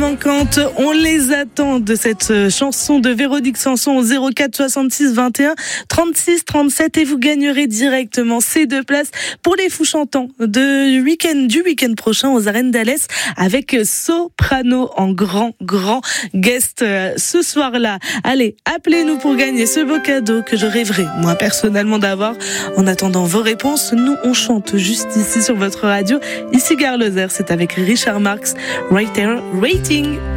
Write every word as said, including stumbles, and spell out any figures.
manquante. On les attend de cette chanson de Véronique Sanson au zéro quatre soixante-six vingt et un trente-six trente-sept et vous gagnerez directement ces deux places pour les Fous Chantants de week-end, du week-end prochain aux Arènes d'Alès avec Soprano en grand, grand guest ce soir-là. Allez, appelez-nous pour gagner ce beau cadeau que je rêverais, moi personnellement, d'avoir. En attendant vos réponses, nous on chante juste ici sur votre radio. Ici Gare Lozère, c'est avec Richard Marx, Right There Rating.